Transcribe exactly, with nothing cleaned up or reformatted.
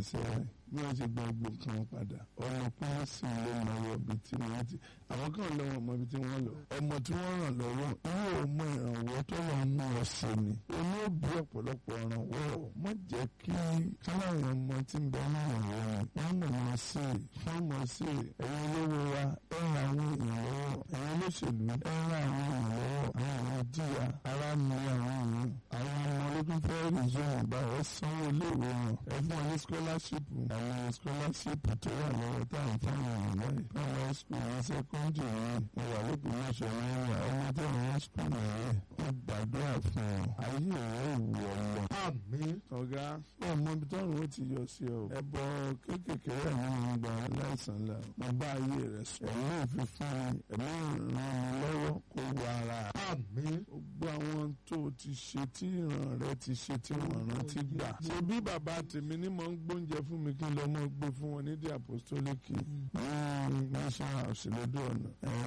ṣe rẹ̀ bí wọ́n ṣe gba gbogbo nǹkan padà ọmọ pọ́ńsì ló mọ ọwọ́ ibi tí wọ́n ti àwọn kan lọ́wọ́ ọmọ ibi tí wọ́n lọ ọmọ tí wọ́n ràn lọ́wọ́ inú ọmọ ìrànwọ́ tó lọ mú ọ sí ni oní òbí ọ̀pọ̀lọpọ̀ ìrànwọ́ mọ̀ jẹ́ kí káláwọn ọmọ tí ń bẹ ní ìrànwọ́ wọn mọ̀ mọ̀ sí i fún mọ̀ sí i ẹ̀yin olówó wa ẹ̀ ra àwọn èèyàn lọ́wọ́ ẹ̀yin olóṣèlú ẹ̀ ra àwọn èèyàn lọ́wọ́ àwọn èèyàn díya ara mi àwọn èèyàn àwọn ọmọ ológun fẹ́ rìzọ́ọ̀n bá ẹ sanwó iléèwé wọn ẹ fún wọn ní scholarship àwọn scholarship tó wà lọ́wọ́ táwọn fáwọn èèyàn lẹ́yìn fáwọn school ní secondary wọn mo wà lópin mọ́ṣọ́ wọn wà ọmọ tí àwọn school nìyẹn wọ́n gbàdúrà fún ọ ayé rẹ̀ ìwù ọ̀lọ́. àmín. ọ̀gá ọ̀ mọ ibi tọ́run ó ti yọ sí ọ ẹbọ kéékèèké rẹ̀ nínú gba aláìsàn la mo bá ayé rẹ̀ sọ ẹ̀mí òfin fún mi ẹ̀mí ràn mí lọ́wọ́ kó wọ ara. àmín. gbogbo àwọn tó ti ṣe tí ìran rẹ ti ṣe tí wọ́n rántí gbà. ṣe bí bàbá tèmi ní mò ń gbóúnjẹ fún mi kí n lọ mọ́ gbé fún wọn ní the apostolic ní mission house lójú ọ̀nà.